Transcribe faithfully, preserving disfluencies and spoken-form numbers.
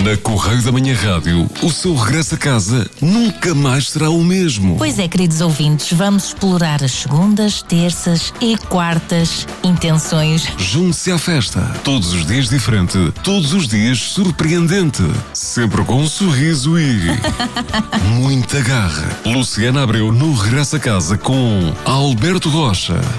Na Correio da Manhã Rádio, o seu regresso a casa nunca mais será o mesmo. Pois é, queridos ouvintes, vamos explorar as segundas, terças e quartas intenções. Junte-se à festa. Todos os dias diferente, todos os dias surpreendente. Sempre com um sorriso e muita garra. Luciana Abreu no Regresso a Casa com Alberto Rocha.